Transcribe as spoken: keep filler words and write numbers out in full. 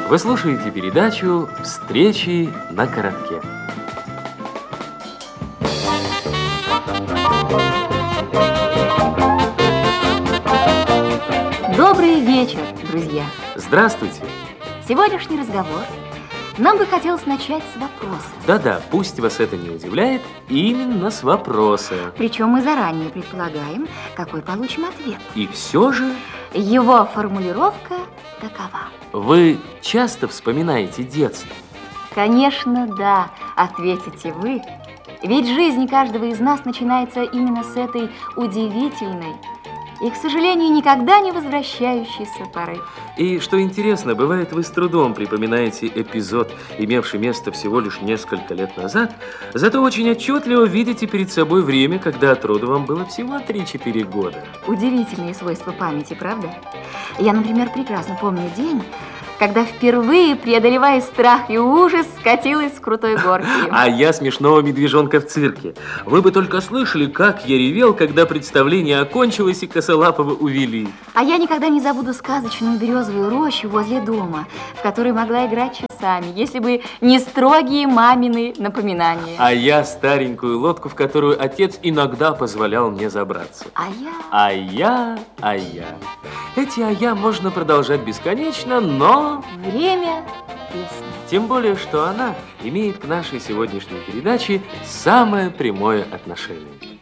Вы слушаете передачу «Встречи на коротке». Добрый вечер, друзья! Здравствуйте! Сегодняшний разговор нам бы хотелось начать с вопроса. Да-да, пусть вас это не удивляет, именно с вопроса. Причем мы заранее предполагаем, какой получим ответ. И все же... Его формулировка такова. Вы часто вспоминаете детство? Конечно, да, ответите вы. Ведь жизнь каждого из нас начинается именно с этой удивительной и, к сожалению, никогда не возвращающейся поры. И, что интересно, бывает, вы с трудом припоминаете эпизод, имевший место всего лишь несколько лет назад, зато очень отчетливо видите перед собой время, когда от роду вам было всего три-четыре года. Удивительные свойства памяти, правда? Я, например, прекрасно помню день, когда впервые, преодолевая страх и ужас, скатилась с крутой горки. А я смешного медвежонка в цирке. Вы бы только слышали, как я ревел, когда представление окончилось и Косолапова увели. А я никогда не забуду сказочную березовую рощу возле дома, в которой могла играть часами, если бы не строгие мамины напоминания. А я старенькую лодку, в которую отец иногда позволял мне забраться. А я... А я... А я... Эти «а я» можно продолжать бесконечно, но... Время песни. Тем более, что она имеет к нашей сегодняшней передаче самое прямое отношение.